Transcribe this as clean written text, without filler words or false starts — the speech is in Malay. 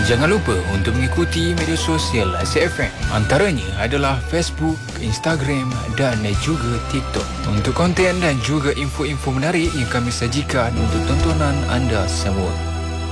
Jangan lupa untuk mengikuti media sosial SFM. Antaranya adalah Facebook, Instagram dan juga TikTok. Untuk konten dan juga info-info menarik yang kami sajikan untuk tontonan anda semua.